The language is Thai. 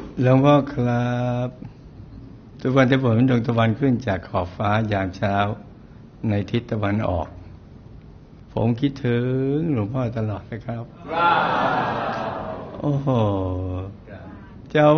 หลวงพ่อครับทุกวันที่ผมเห็นดวงตะวันขึ้นจากขอบฟ้ายามเช้าในทิศตะวันออกผมคิดถึงหลวงพ่อตลอดเลยครับโอ้โหเจ้า